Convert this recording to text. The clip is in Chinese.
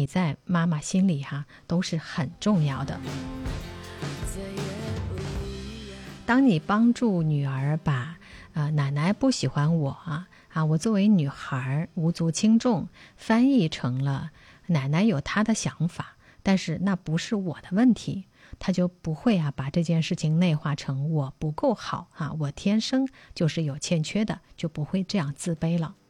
你在妈妈心里都是很重要的。当你帮助女儿把奶奶不喜欢我我作为女孩无足轻重翻译成了奶奶有她的想法，但是那不是我的问题，她就不会把这件事情内化成我不够好我天生就是有欠缺的，就不会这样自卑了。